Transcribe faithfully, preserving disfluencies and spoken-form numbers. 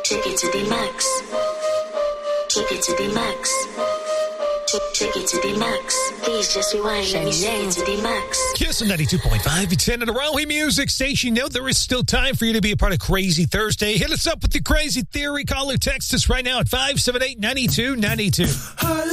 Take it to the max. Take it to the max. Take it to the max. Please just rewind. Let me take it to the max. Kiss ninety-two point five. It's ten in a row. Hey, music station. Note there is still time for you to be a part of Crazy Thursday. Hit us up with your crazy theory. Call or text us right now at five seven eight, nine two nine two.